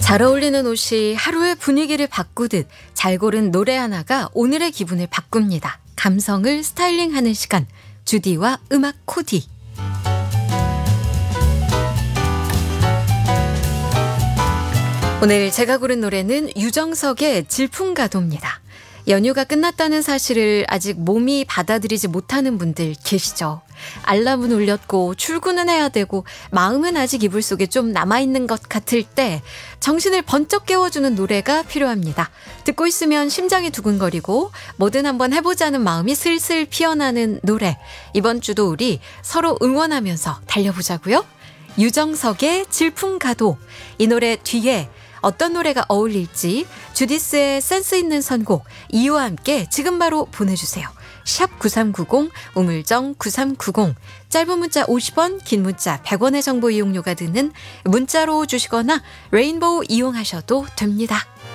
잘 어울리는 옷이 하루의 분위기를 바꾸듯 잘 고른 노래 하나가 오늘의 기분을 바꿉니다. 감성을 스타일링하는 시간, 주디와 음악 코디. 오늘 제가 고른 노래는 유정석의 질풍가도입니다. 연휴가 끝났다는 사실을 아직 몸이 받아들이지 못하는 분들 계시죠? 알람은 울렸고 출근은 해야 되고 마음은 아직 이불 속에 좀 남아있는 것 같을 때 정신을 번쩍 깨워주는 노래가 필요합니다. 듣고 있으면 심장이 두근거리고 뭐든 한번 해보자는 마음이 슬슬 피어나는 노래. 이번 주도 우리 서로 응원하면서 달려보자고요. 유정석의 질풍가도. 이 노래 뒤에 어떤 노래가 어울릴지 주디스의 센스 있는 선곡 이유와 함께 지금 바로 보내주세요. 샵 9390 우물정 9390 짧은 문자 50원 긴 문자 100원의 정보 이용료가 드는 문자로 주시거나 레인보우 이용하셔도 됩니다.